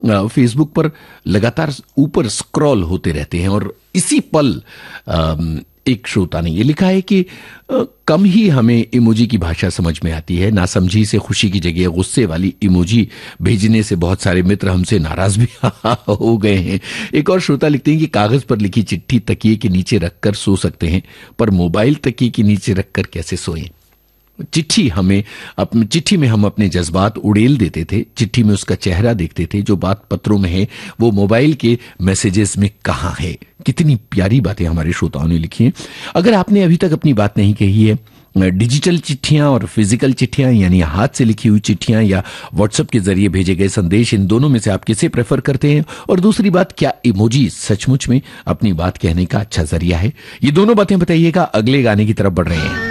Facebook पर लगातार ऊपर स्क्रॉल होते रहते हैं और इसी पल एक श्रोता ने ये लिखा है कि कम ही हमें इमोजी की भाषा समझ में आती है। नासमझी से खुशी की जगह गुस्से वाली इमोजी भेजने से बहुत सारे मित्र हमसे नाराज भी हो गए हैं। एक और श्रोता लिखते हैं कि कागज पर लिखी चिट्ठी तकिए के नीचे रखकर सो सकते हैं, पर मोबाइल तकिए के नीचे रखकर कैसे सोएं। चिट्ठी में हम अपने जज्बात उड़ेल देते थे, चिट्ठी में उसका चेहरा देखते थे। जो बात पत्रों में है वो मोबाइल के मैसेजेस में कहाँ है। कितनी प्यारी बातें हमारे श्रोताओं ने लिखी हैं। अगर आपने अभी तक अपनी बात नहीं कही है, डिजिटल चिट्ठियां और फिजिकल चिट्ठियां यानी हाथ से लिखी हुई चिट्ठियां या व्हाट्सएप के जरिए भेजे गए संदेश, इन दोनों में से आप किसे प्रेफर करते हैं। और दूसरी बात, क्या इमोजी सचमुच में अपनी बात कहने का अच्छा जरिया है। ये दोनों बातें बताइएगा। अगले गाने की तरफ बढ़ रहे हैं।